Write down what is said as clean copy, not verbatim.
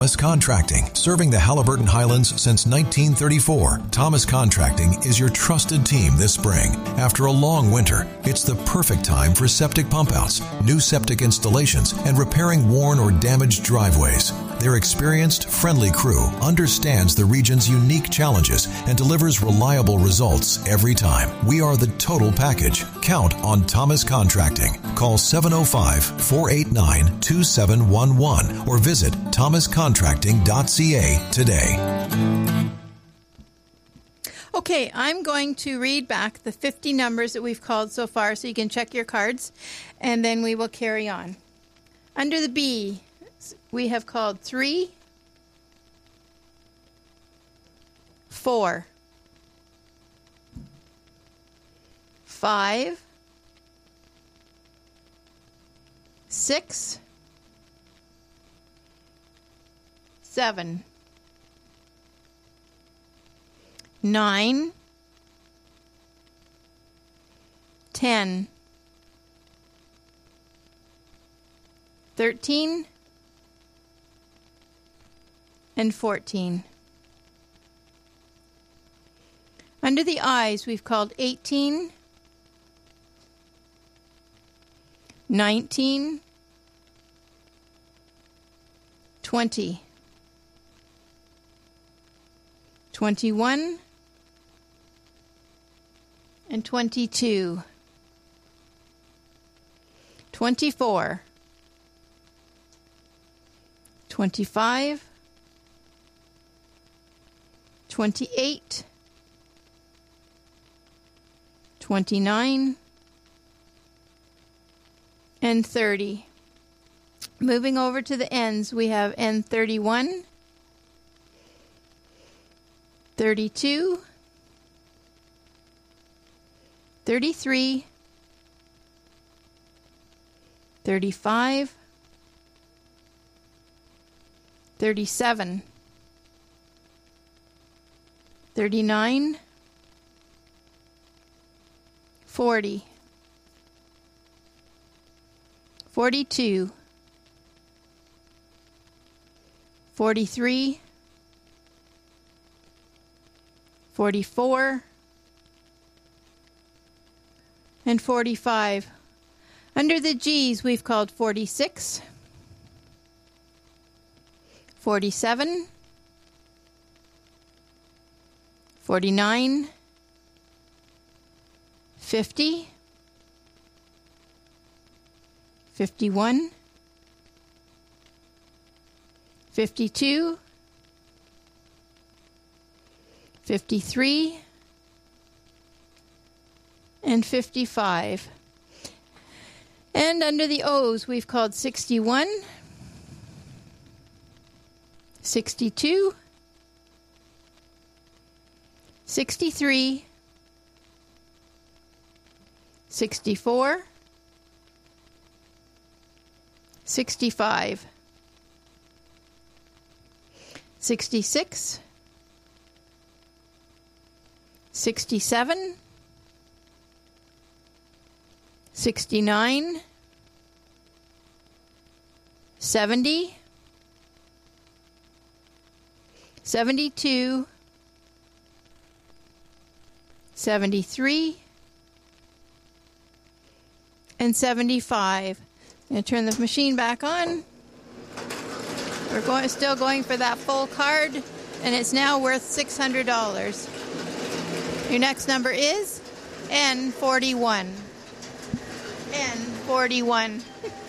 Thomas Contracting, serving the Haliburton Highlands since 1934. Thomas Contracting is your trusted team this spring. After a long winter, it's the perfect time for septic pump outs, new septic installations, and repairing worn or damaged driveways. Their experienced, friendly crew understands the region's unique challenges and delivers reliable results every time. We are the total package. Count on Thomas Contracting. Call 705-489-2711 or visit thomascontracting.ca today. Okay, I'm going to read back the 50 numbers that we've called so far so you can check your cards, and then we will carry on. Under the B, we have called 3, 4, 5, 6, 7, 9, 10, 13, and 14. Under the I's, we've called 18, 19, 20, 21, and 22, 24, 25, 28, 29, and 30. Moving over to the ends, we have N31, 32, 33, 35, 37, 39, 40, 42, 43, 44, and 45. Under the G's, we've called 46, 47, 49, 50, 51, 52, 53, and 55. And under the O's, we've called 61, 62, 63, 64, 65, 66, 67, 69, 70, 72, 73, and 75. I'm going to turn the machine back on. We're still going for that full card, and it's now worth $600. Your next number is N41. N41.